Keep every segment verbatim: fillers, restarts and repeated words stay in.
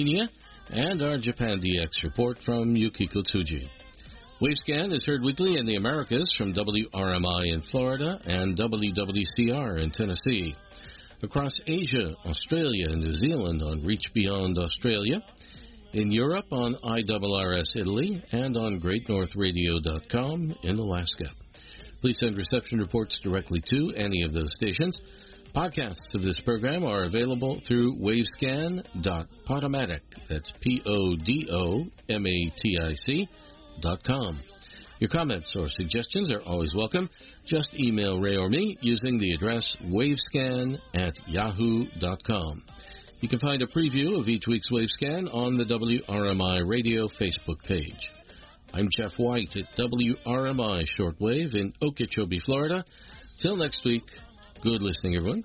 Media, and our Japan D X report from Yukiko Tsuji. Wavescan is heard weekly in the Americas from W R M I in Florida and W W C R in Tennessee. Across Asia, Australia, and New Zealand on Reach Beyond Australia. In Europe on I R R S Italy and on great north radio dot com in Alaska. Please send reception reports directly to any of those stations. Podcasts of this program are available through wavescan dot podomatic, that's P O D O M A T I C, dot com. Your comments or suggestions are always welcome. Just email Ray or me using the address wavescan at yahoo dot com. You can find a preview of each week's Wavescan on the W R M I Radio Facebook page. I'm Jeff White at W R M I Shortwave in Okeechobee, Florida. Till next week, good listening, everyone.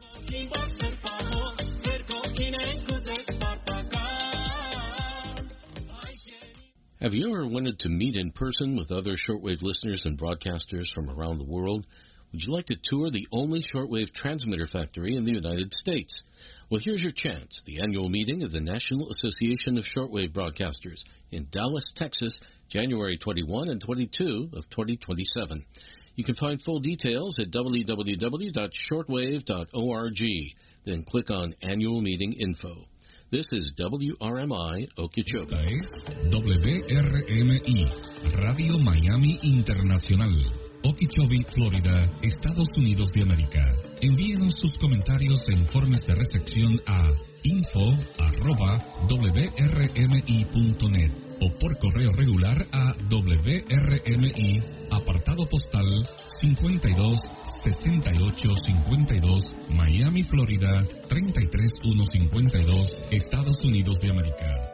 Have you ever wanted to meet in person with other shortwave listeners and broadcasters from around the world? Would you like to tour the only shortwave transmitter factory in the United States? Well, here's your chance. The annual meeting of the National Association of Shortwave Broadcasters in Dallas, Texas, January twenty-first and twenty-second of twenty twenty-seven. You can find full details at w w w dot shortwave dot org. Then click on Annual Meeting Info. This is W R M I Okeechobee. Esta es W R M I, Radio Miami Internacional. Okeechobee, Florida, Estados Unidos de América. Envíenos sus comentarios e informes de recepción a info arroba w r m i punto net o por correo regular a W R M I, apartado postal cincuenta y dos sesenta y ocho cincuenta y dos, Miami, Florida treinta y tres mil ciento cincuenta y dos, Estados Unidos de América.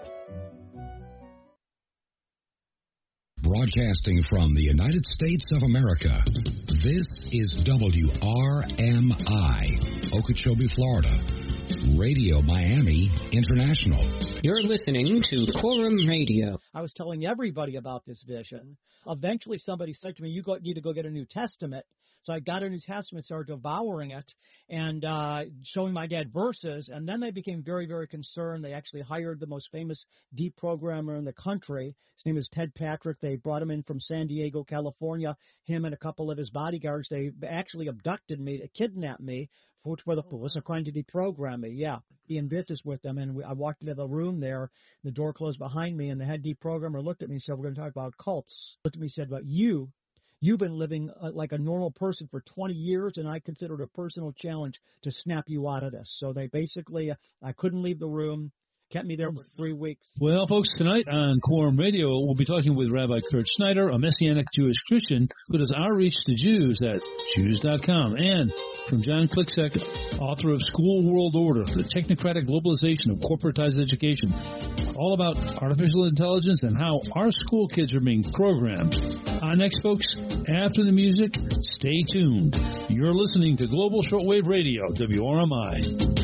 Broadcasting from the United States of America, this is W R M I, Okeechobee, Florida, Radio Miami International. You're listening to Quorum Radio. I was telling everybody about this vision. Eventually somebody said to me, you go, need to go get a New Testament. So I got a New Testament, started devouring it, and uh, showing my dad verses, and then they became very, very concerned. They actually hired the most famous deprogrammer in the country. His name is Ted Patrick. They brought him in from San Diego, California, him and a couple of his bodyguards. They actually abducted me, kidnapped me, for which was trying to deprogram me. Yeah, Ian Vitt is with them, and we, I walked into the room there, the door closed behind me, and the head deprogrammer looked at me and said, we're going to talk about cults. Looked at me and said, but you... You've been living uh, like a normal person for twenty years, and I consider it a personal challenge to snap you out of this. So they basically, uh, I couldn't leave the room, kept me there for three weeks. Well, folks, tonight on Quorum Radio, we'll be talking with Rabbi Kurt Schneider, a Messianic Jewish Christian who does outreach to Jews at Jews dot com, and from John Kliczek, author of School World Order, the Technocratic Globalization of Corporatized Education, all about artificial intelligence and how our school kids are being programmed. Uh, next, folks, after the music, stay tuned. You're listening to Global Shortwave Radio, W R M I.